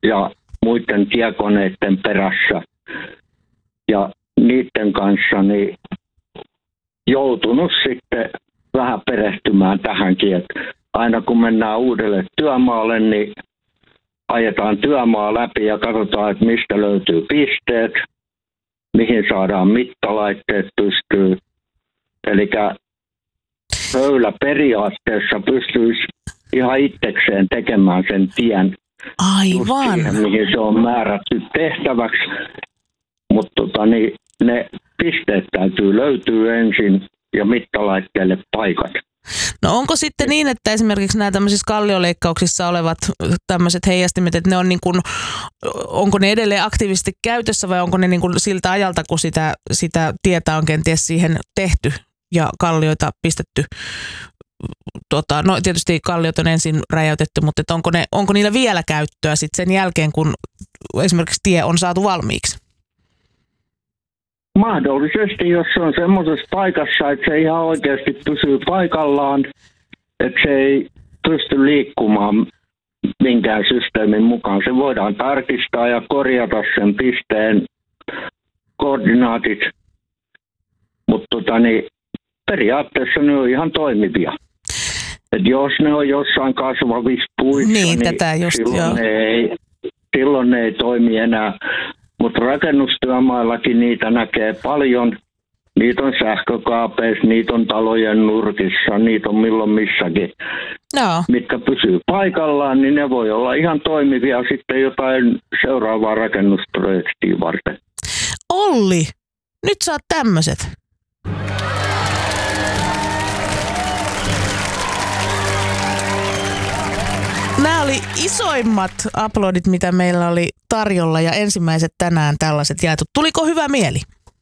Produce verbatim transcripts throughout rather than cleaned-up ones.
ja muiden tiekoneiden perässä. Ja niiden kanssa niin joutunut sitten vähän perehtymään tähänkin, että aina kun mennään uudelle työmaalle, niin ajetaan työmaa läpi ja katsotaan, että mistä löytyy pisteet, mihin saadaan mittalaitteet pystyy. Eli höylä periaatteessa pystyisi ihan itsekseen tekemään sen tien Aivan. Siihen, mihin se on määrätty tehtäväksi. Mutta tota, niin, ne pisteet täytyy löytyä ensin ja mittalaitteelle paikat. No onko sitten niin, että esimerkiksi nämä tämmöisissä kallioleikkauksissa olevat tämmöiset heijastimet, että ne on niin kuin, onko ne edelleen aktiivisesti käytössä vai onko ne niin kuin siltä ajalta, kun sitä, sitä tietä on kenties siihen tehty ja kallioita pistetty? Tota, no tietysti kalliot on ensin räjäytetty, mutta että onko, ne, onko niillä vielä käyttöä sitten sen jälkeen, kun esimerkiksi tie on saatu valmiiksi? Mahdollisesti, jos se on semmoisessa paikassa, että se ihan oikeasti pysyy paikallaan, että se ei pysty liikkumaan minkään systeemin mukaan. Se voidaan tarkistaa ja korjata sen pisteen koordinaatit, mutta tota, niin, periaatteessa ne on ihan toimivia. Et jos ne on jossain kasvavissa puissa, niin, niin tätä just, silloin, ne ei, silloin ne ei toimi enää. Mutta rakennustyömaillakin niitä näkee paljon. Niitä on sähkökaapeissa, niitä on talojen nurkissa, niitä on milloin missäkin. No. Mitkä pysyy paikallaan, niin ne voi olla ihan toimivia sitten jotain seuraavaa rakennusprojektia varten. Olli, nyt saat tämmöiset. Nämä oli isoimmat uploadit, mitä meillä oli tarjolla ja ensimmäiset tänään tällaiset jaettu. Tuliko hyvä mieli?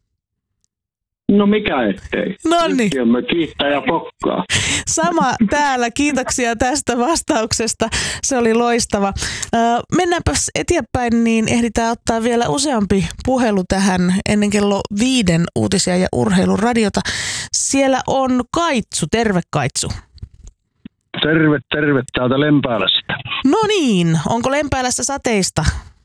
No mikä ettei. Noniin. Yhtiömme kiittää ja pokkaa. Sama täällä. Kiitoksia tästä vastauksesta. Se oli loistava. Mennäänpäs eteenpäin, niin ehditään ottaa vielä useampi puhelu tähän ennen kello viiden uutisia ja urheiluradiota. Siellä on Kaitsu. Terve Kaitsu. Terve, terve täältä Lempäälästä. No niin, onko Lempäälässä sateista?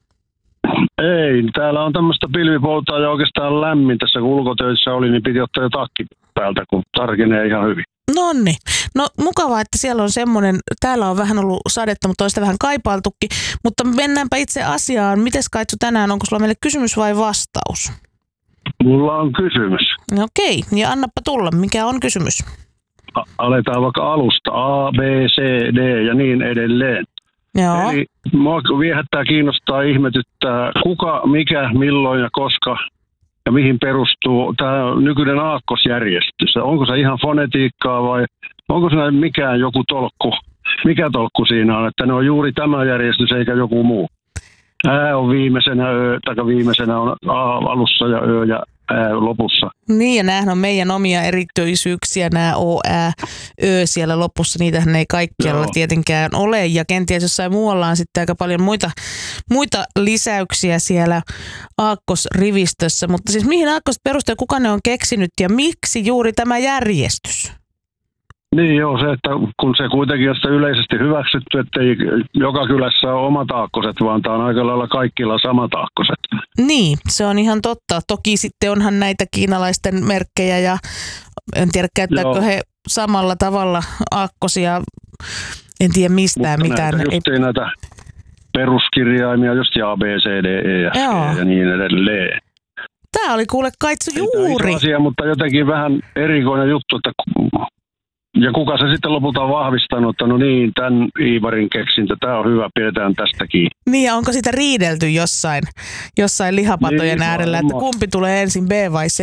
Ei, täällä on tämmöistä pilvipoutaa ja oikeastaan lämmin tässä kun ulkotöissä oli, niin piti ottaa jo takki päältä, kun tarkenee ihan hyvin. Nonni. No mukavaa, että siellä on semmoinen, täällä on vähän ollut sadetta, mutta on sitä vähän kaipailtukin, mutta mennäänpä itse asiaan. Mites Kaitsu tänään, onko sulla meille kysymys vai vastaus? Mulla on kysymys. No okei, ja annappa tulla, mikä on kysymys? A- aletaan vaikka alusta, A, B, C, D ja niin edelleen. Joo. Eli mua viehättää, kiinnostaa, ihmetyttää, kuka, mikä, milloin ja koska ja mihin perustuu tämä nykyinen aakkosjärjestys. Onko se ihan fonetiikkaa vai onko se mikään joku tolkku, mikä tolkku siinä on, että ne on juuri tämä järjestys eikä joku muu. Ää on viimeisenä, ö, tai viimeisenä on A alussa ja Ö ja Ää lopussa. Niin, ja näähän on meidän omia erityisyyksiä, nämä O, Ä, Ö siellä lopussa. Niitähän ei kaikkialla Joo. tietenkään ole, ja kenties jossain muualla on sitten aika paljon muita, muita lisäyksiä siellä aakkosrivistössä. Mutta siis mihin aakkos perustuu, kuka ne on keksinyt, ja miksi juuri tämä järjestys? Niin joo, se, että kun se kuitenkin on sitä yleisesti hyväksytty, että ei joka kylässä ole omat aakkoset, vaan tämä on aika lailla kaikilla samat aakkoset. Niin, se on ihan totta. Toki sitten onhan näitä kiinalaisten merkkejä ja en tiedä käyttääkö joo. he samalla tavalla aakkosia. En tiedä mistään Mutta mitään. Näitä, just ei näitä peruskirjaimia, just A, B, C, D, E ja, e ja niin edelleen. Tämä oli kuule Kaitsu juuri. Ei asia, mutta jotenkin vähän erikoinen juttu, että ja kuka se sitten lopulta on vahvistanut, että no niin, tämän Iivarin keksintö, tämä on hyvä, pidetään tästä kiinni. Niin ja onko sitä riidelty jossain, jossain lihapatojen niin, äärellä, että kumpi tulee ensin, B vai C?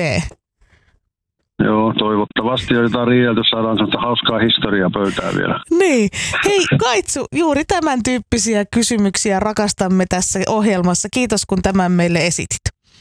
Joo, toivottavasti on jotain riidelty, saadaan sellaista hauskaa historiaa pöytään vielä. Niin. Hei Kaitsu, juuri tämän tyyppisiä kysymyksiä rakastamme tässä ohjelmassa. Kiitos kun tämän meille esitit.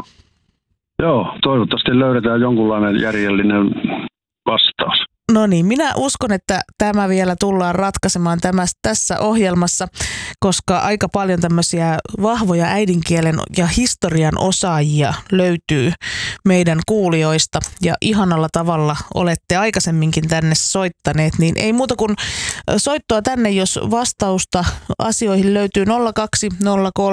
Joo, toivottavasti löydetään jonkunlainen järjellinen vastaus. No niin, minä uskon, että tämä vielä tullaan ratkaisemaan tämä, tässä ohjelmassa, koska aika paljon tämmöisiä vahvoja äidinkielen ja historian osaajia löytyy meidän kuulijoista ja ihanalla tavalla olette aikaisemminkin tänne soittaneet, niin ei muuta kuin soittoa tänne, jos vastausta asioihin löytyy nolla kaksi nolla kolme